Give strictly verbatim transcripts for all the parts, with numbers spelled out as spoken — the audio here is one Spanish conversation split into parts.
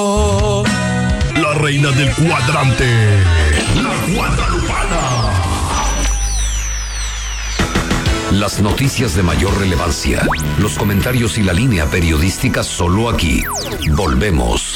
La reina del cuadrante, la guadalupana. Las noticias de mayor relevancia, los comentarios y la línea periodística solo aquí. Volvemos.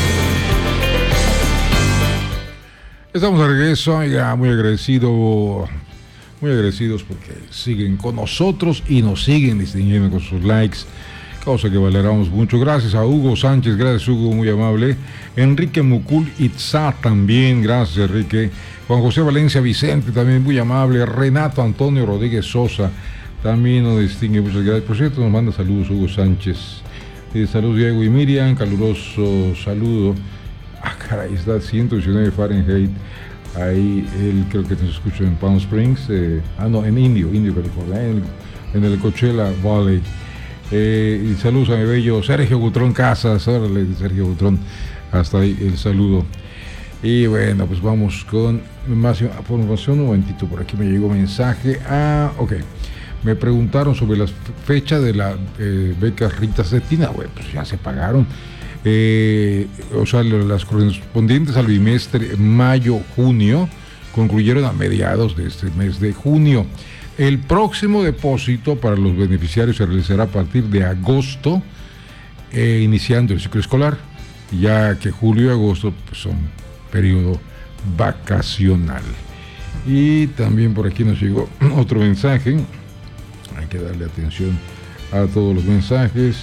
Estamos de regreso, ya muy agradecido, muy agradecidos porque siguen con nosotros y nos siguen distinguiendo con sus likes, cosa que valoramos mucho. Gracias a Hugo Sánchez, gracias Hugo, muy amable. Enrique Mucul Itzá también, gracias Enrique. Juan José Valencia Vicente también, muy amable. Renato Antonio Rodríguez Sosa también nos distingue, muchas gracias. Por cierto, nos manda saludos Hugo Sánchez. Eh, saludos Diego y Miriam, caluroso saludo. Ah, caray, está ciento diecinueve Fahrenheit. Ahí él creo que nos escucha en Palm Springs. Eh, ah, no, en Indio, Indio, California, en, en el Coachella Valley. Eh, y saludos a mi bello Sergio Butrón Casas. Órale, Sergio Butrón, hasta ahí el saludo. Y bueno, pues vamos con más información. Un momentito, por aquí me llegó mensaje. Ah, ok. Me preguntaron sobre la fecha de la eh, beca Rita Cetina. Bueno, pues ya se pagaron. Eh, o sea, las correspondientes al bimestre mayo-junio concluyeron a mediados de este mes de junio. El próximo depósito para los beneficiarios se realizará a partir de agosto, eh, iniciando el ciclo escolar, ya que julio y agosto pues, son periodo vacacional. Y también por aquí nos llegó otro mensaje. Hay que darle atención a todos los mensajes.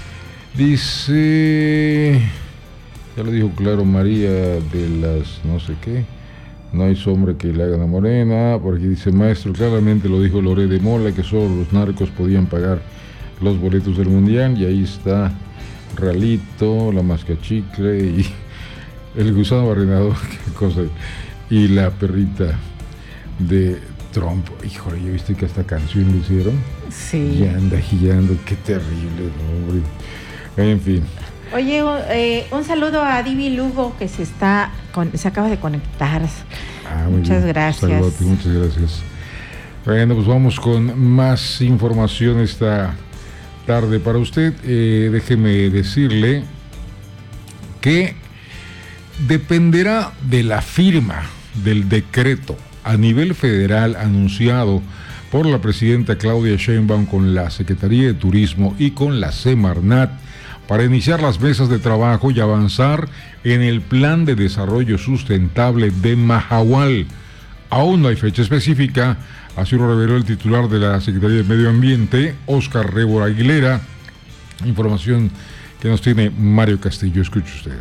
Dice, ya lo dijo claro María de las no sé qué, no hay sombra que le hagan a Morena. Por aquí dice, maestro, claramente lo dijo Loré de Mola, que solo los narcos podían pagar los boletos del mundial. Y ahí está Ralito, la mascachicle y el gusano barrenador, qué cosa, y la perrita de Trump. Híjole, ¿ya viste que esta canción lo hicieron? Sí. Ya anda gillando, qué terrible, hombre. En fin. Oye, eh, un saludo a Divi Lugo, que se está con, se acaba de conectar. Ah, muy muchas bien. gracias. Saludote, muchas gracias. Bueno, pues vamos con más información esta tarde para usted. Eh, déjeme decirle que dependerá de la firma del decreto a nivel federal anunciado por la presidenta Claudia Sheinbaum con la Secretaría de Turismo y con la Semarnat para iniciar las mesas de trabajo y avanzar en el Plan de Desarrollo Sustentable de Mahahual. Aún no hay fecha específica, así lo reveló el titular de la Secretaría de Medio Ambiente, Óscar Rébora Aguilera. Información que nos tiene Mario Castillo. Escuche usted.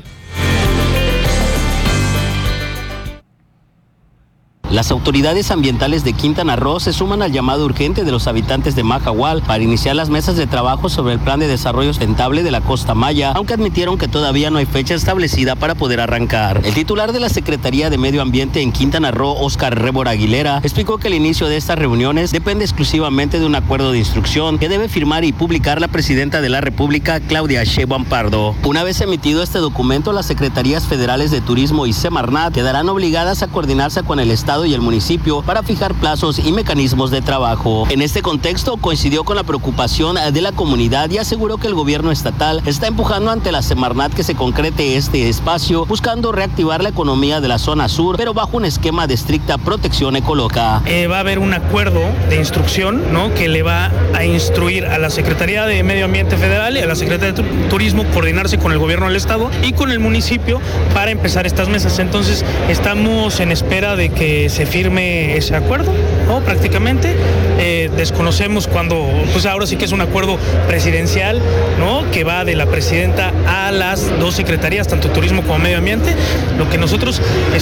Las autoridades ambientales de Quintana Roo se suman al llamado urgente de los habitantes de Mahahual para iniciar las mesas de trabajo sobre el Plan de Desarrollo Sustentable de la Costa Maya, aunque admitieron que todavía no hay fecha establecida para poder arrancar. El titular de la Secretaría de Medio Ambiente en Quintana Roo, Óscar Rébora Aguilera, explicó que el inicio de estas reuniones depende exclusivamente de un acuerdo de instrucción que debe firmar y publicar la presidenta de la República, Claudia Sheinbaum Pardo. Una vez emitido este documento, las Secretarías Federales de Turismo y Semarnat quedarán obligadas a coordinarse con el Estado y el municipio para fijar plazos y mecanismos de trabajo. En este contexto, coincidió con la preocupación de la comunidad y aseguró que el gobierno estatal está empujando ante la Semarnat que se concrete este espacio, buscando reactivar la economía de la zona sur, pero bajo un esquema de estricta protección ecológica. Eh, va a haber un acuerdo de instrucción, ¿no?, que le va a instruir a la Secretaría de Medio Ambiente Federal y a la Secretaría de Turismo coordinarse con el gobierno del estado y con el municipio para empezar estas mesas. Entonces, estamos en espera de que se firme ese acuerdo, ¿no? Prácticamente eh, desconocemos cuándo, pues ahora sí que es un acuerdo presidencial, ¿no?, que va de la presidenta a las dos secretarías, tanto turismo como medio ambiente. Lo que nosotros